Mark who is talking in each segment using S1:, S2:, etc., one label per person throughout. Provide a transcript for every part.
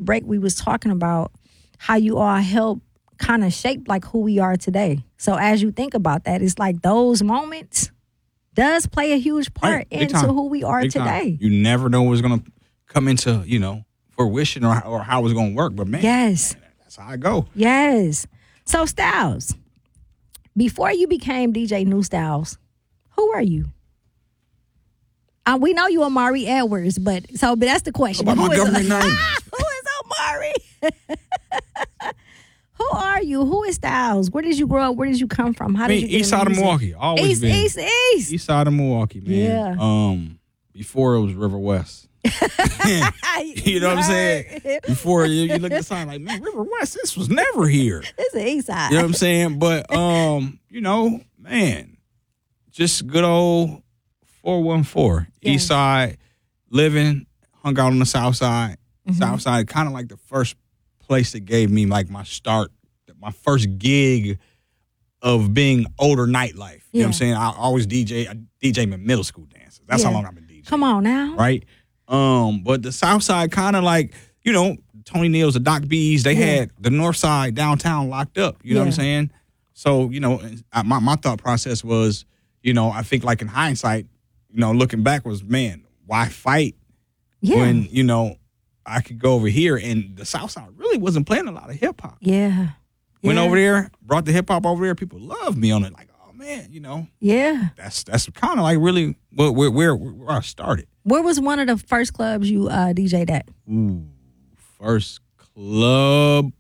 S1: break, we was talking about how you all help kind of shape like who we are today. So as you think about that, it's like those moments does play a huge part into who we are today.
S2: You never know what's going to come into, fruition or how it's going to work. But, man,
S1: yes,
S2: that's how I go.
S1: Yes. So, Styles, before you became DJ New Styles, who are you? We know you Omari Edwards, but that's the question.
S2: What about my government name?
S1: Who is Omari? Who are you? Who is Styles? Where did you grow up? Where did you come from? How did you get
S2: East side of Milwaukee. Always been.
S1: East
S2: side of Milwaukee, man.
S1: Yeah.
S2: Before it was River West. You know what I'm saying? Before you look at the sign like, man, River West, this was never here.
S1: It's the East side.
S2: You know what I'm saying? But man, just good old 414.
S1: Yeah.
S2: East side, living, hung out on the South side.
S1: Mm-hmm.
S2: South side, kind of like the first place that gave me like my start, my first gig of being older nightlife. You know what I'm saying? I always DJ my middle school dances. That's how long I've been DJing.
S1: Come on now.
S2: Right? But the South side kind of like, Tony Neal's, the Doc B's, they had the North side downtown locked up. You know what I'm saying? So, my thought process was, I think like in hindsight, looking back was, man, why fight when, I could go over here, and the South Side really wasn't playing a lot of hip hop.
S1: Yeah.
S2: Went over there, brought the hip hop over there. People loved me on it. Like, oh man,
S1: Yeah.
S2: That's kind of like really where I started.
S1: Where was one of the first clubs you DJ'd at?
S2: Ooh, first club.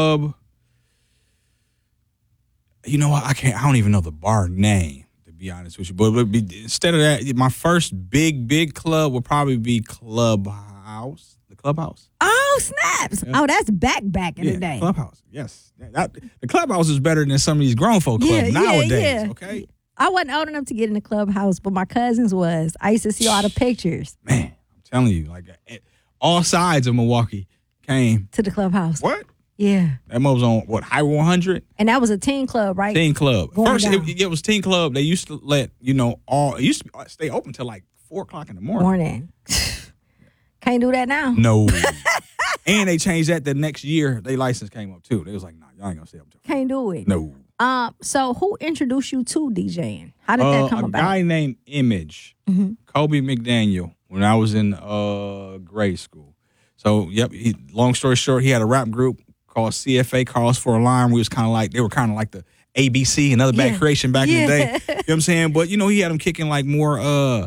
S2: You know what? I don't even know the bar name, to be honest with you. But instead of that, my first big club would probably be Clubhouse. Clubhouse.
S1: Oh, snaps. Yeah. Oh, that's back in the day.
S2: Clubhouse, yes. The Clubhouse is better than some of these grown folk clubs nowadays, okay?
S1: I wasn't old enough to get in the Clubhouse, but my cousins was. I used to see all the pictures.
S2: Man, I'm telling you, like all sides of Milwaukee came.
S1: To the Clubhouse.
S2: What?
S1: Yeah.
S2: That was on, Highway 100?
S1: And that was a teen club, right?
S2: Teen club.
S1: Going
S2: First,
S1: down.
S2: it was teen club. They used to let, it used to stay open till like 4 o'clock in the morning.
S1: Can't do that now.
S2: No. And they changed that the next year. Their license came up too. They was like, nah, y'all ain't gonna stay up till.
S1: Can't do it.
S2: No.
S1: So who introduced you to DJing? How did that come about?
S2: A guy named Image, Kobe McDaniel, when I was in grade school. So, long story short, he had a rap group called CFA, Calls for Alarm. They were kind of like the ABC, Another Bad Creation back in the day. You know what I'm saying? But, he had them kicking like more,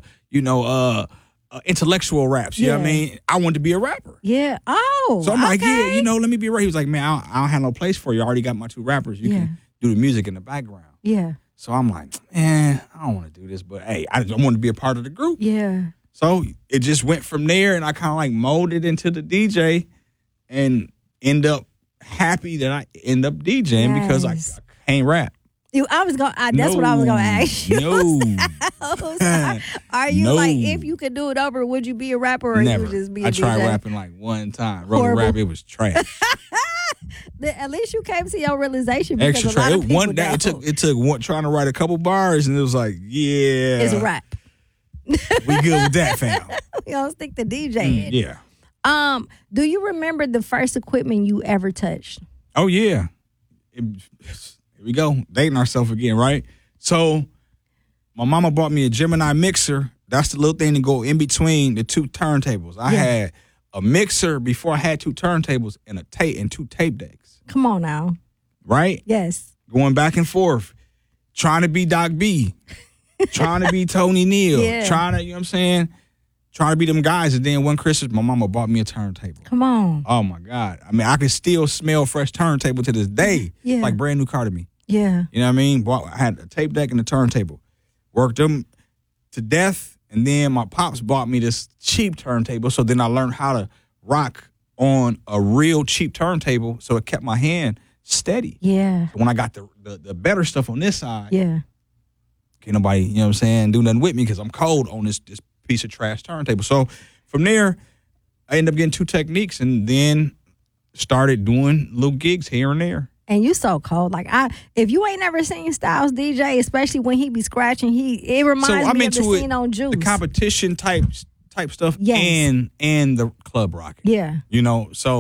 S2: intellectual raps. You know what I mean? I wanted to be a rapper.
S1: Yeah. Oh,
S2: so I'm like, let me be a rapper. He was like, man, I don't have no place for you. I already got my 2 rappers. You can do the music in the background.
S1: Yeah.
S2: So I'm like, I don't want to do this, but hey, I want to be a part of the group.
S1: Yeah.
S2: So it just went from there, and I kind of like molded into the DJ and end up happy that I end up DJing because I can't rap.
S1: That's what I was gonna ask you.
S2: No.
S1: Are you like, if you could do it over, would you be a rapper or
S2: Never.
S1: you just be a
S2: I
S1: DJ?
S2: tried rapping like one time. Wrote a rap, it was trash.
S1: At least you came to your realization because
S2: Extra
S1: a lot
S2: trash.
S1: of people
S2: One day it took one trying to write a couple bars, and it was like,
S1: it's a rap.
S2: We good with that, fam.
S1: We gonna stick to DJing.
S2: Yeah.
S1: Do you remember the first equipment you ever touched?
S2: Oh yeah. Here we go, dating ourselves again, right? So my mama bought me a Gemini mixer. That's the little thing to go in between the 2 turntables. I had a mixer before I had 2 turntables and a tape and 2 tape decks.
S1: Come on now.
S2: Right?
S1: Yes.
S2: Going back and forth, trying to be Doc B, trying to be Tony Neal, trying to, you know what I'm saying? Trying to be them guys. And then one Christmas, my mama bought me a turntable.
S1: Come on.
S2: Oh my God. I mean, I can still smell fresh turntable to this day.
S1: Yeah.
S2: Like brand new car to me.
S1: Yeah.
S2: You know what I mean? I had a tape deck and a turntable. Worked them to death. And then my pops bought me this cheap turntable. So then I learned how to rock on a real cheap turntable. So it kept my hand steady.
S1: Yeah.
S2: So when I got the better stuff on this side,
S1: can't
S2: nobody, you know what I'm saying, do nothing with me because I'm cold on this piece of trash turntable. So from there, I ended up getting 2 techniques and then started doing little gigs here and there.
S1: And you so cold. Like if you ain't never seen Styles DJ, especially when he be scratching, it reminds me of the scene on Juice.
S2: The competition type stuff and the club rocking.
S1: Yeah.
S2: So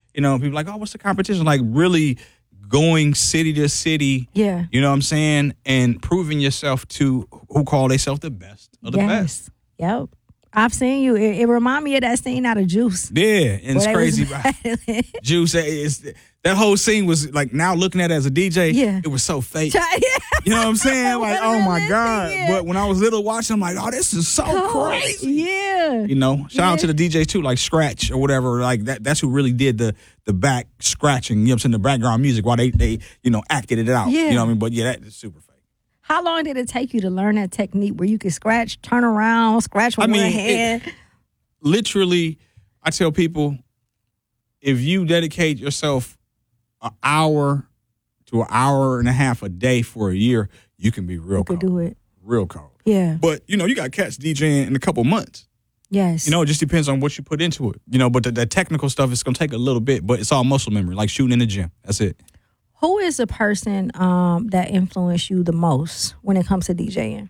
S2: You know, people like, oh, what's the competition? Like really going city to city.
S1: Yeah.
S2: You know what I'm saying? And proving yourself to who call themselves the best of the best.
S1: Yep. I've seen you. It remind me of that scene out of Juice.
S2: Yeah, and it's crazy. Juice, that whole scene was like, now looking at it as a DJ, it was so fake. You know what I'm saying? Like, oh my God. But when I was little watching, I'm like, oh, this is so crazy.
S1: Yeah.
S2: You know, shout out to the DJs too, like Scratch or whatever. Like that's who really did the back scratching, you know what I'm saying, the background music while they acted it out.
S1: Yeah.
S2: You know what I mean? But yeah, that is super fake.
S1: How long did it take you to learn that technique where you could scratch, turn around, scratch with one hand?
S2: Literally, I tell people, if you dedicate yourself an hour to an hour and a half a day for a year, you can be real cold.
S1: You could do it.
S2: Real cold.
S1: Yeah.
S2: But, you know, you got cats DJing in a couple months.
S1: Yes.
S2: You know, it just depends on what you put into it. You know, but the technical stuff is going to take a little bit, but it's all muscle memory, like shooting in the gym. That's it.
S1: Who is the person that influenced you the most when it comes to DJing?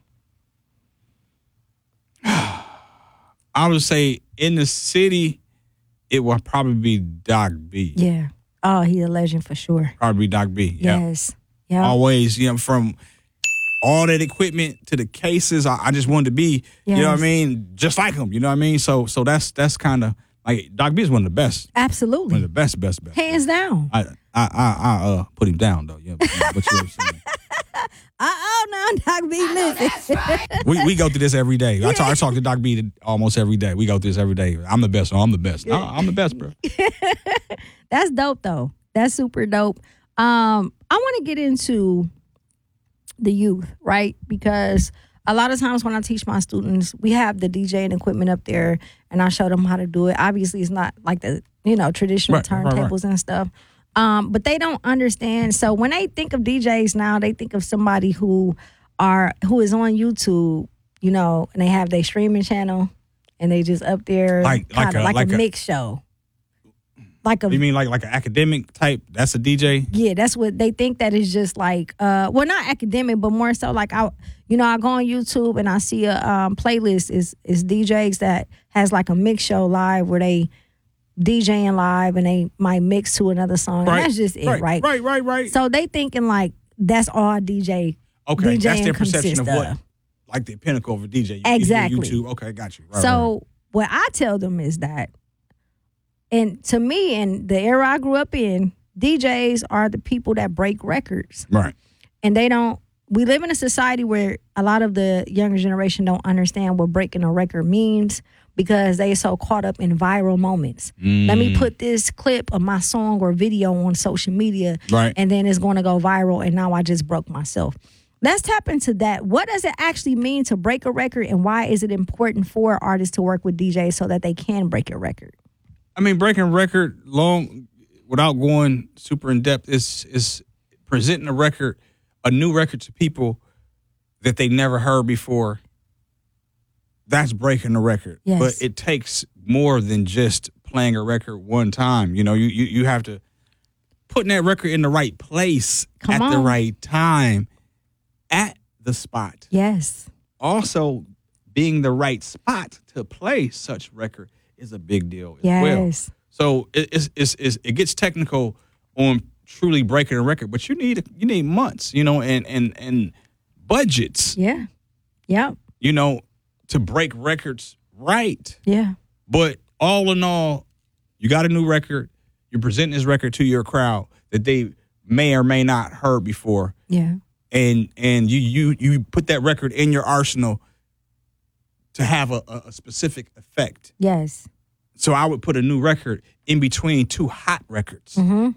S2: I would say in the city, it will probably be Doc B.
S1: Yeah. Oh, he's a legend for sure.
S2: Probably Doc B.
S1: Yes. Yeah.
S2: Always, you know, from all that equipment to the cases, I just wanted to be, you know what I mean, just like him. You know what I mean? So that's kind of like Doc B is one of the best.
S1: Absolutely.
S2: One of the best.
S1: Hands down.
S2: I put him down though. Yeah, but you know what I'm saying.
S1: Now Doc B, listen.
S2: we go through this every day. I talk to Doc B almost every day. We go through this every day. I'm the best. I'm the best. No, I'm the best, bro.
S1: That's dope though. That's super dope. I want to get into the youth, right? Because a lot of times when I teach my students, we have the DJing equipment up there and I show them how to do it. Obviously, it's not like the, traditional turntables and stuff. But they don't understand. So when they think of DJs now, they think of somebody who is on YouTube, and they have their streaming channel and they just up there like a mix show.
S2: You mean like an academic type? That's a DJ?
S1: Yeah, that's what they think. That is just like not academic, but more so like I go on YouTube and I see a playlist is DJs that has like a mix show live where they DJing live and they might mix to another song.
S2: Right.
S1: And that's just it, right?
S2: Right.
S1: So they thinking like that's all DJ.
S2: Okay,
S1: DJing
S2: that's their perception of what,
S1: of.
S2: like the pinnacle of a DJ.
S1: Exactly.
S2: YouTube. Okay, got you.
S1: Right. What I tell them is that, and to me, in the era I grew up in, DJs are the people that break records.
S2: Right.
S1: And we live in a society where a lot of the younger generation don't understand what breaking a record means because they so caught up in viral moments. Let me put this clip of my song or video on social media,
S2: right,
S1: and then it's going to go viral, and now I just broke myself. Let's tap into that. What does it actually mean to break a record, and why is it important for artists to work with DJs so that they can break a record?
S2: I mean, breaking a record without going super in depth is presenting a new record to people that they never heard before. That's breaking a record.
S1: Yes.
S2: But it takes more than just playing a record one time. You have to put that record in the right place the right time at the spot.
S1: Yes.
S2: Also, being the right spot to play such record is a big deal as well. So it gets technical on truly breaking a record, but you need months, and budgets.
S1: Yeah. Yep.
S2: To break records right.
S1: Yeah.
S2: But all in all, you got a new record, you're presenting this record to your crowd that they may or may not heard before.
S1: Yeah.
S2: And you put that record in your arsenal to have a specific effect.
S1: Yes.
S2: So I would put a new record in between two hot records.
S1: Mm-hmm.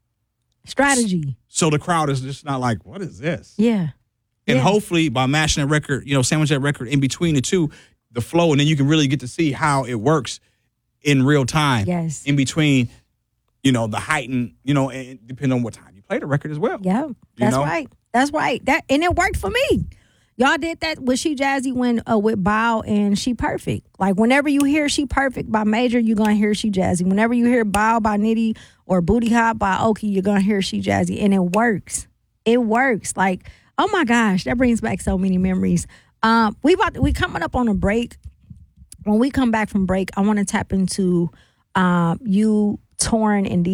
S1: Strategy.
S2: So the crowd is just not like, what is this?
S1: Yeah.
S2: And hopefully by mashing that record, sandwich that record in between the two, the flow, and then you can really get to see how it works in real time.
S1: Yes.
S2: In between, the heightened, and depending on what time you play the record as well.
S1: Yeah. That's right. That's right. And it worked for me. Y'all did that with She Jazzy with Bow and She Perfect. Like whenever you hear She Perfect by Major, you're going to hear She Jazzy. Whenever you hear Bow by Nitty or Booty Hop by Oki, you're going to hear She Jazzy. And it works. It works. Like, oh my gosh, that brings back so many memories. We coming up on a break. When we come back from break, I want to tap into you touring and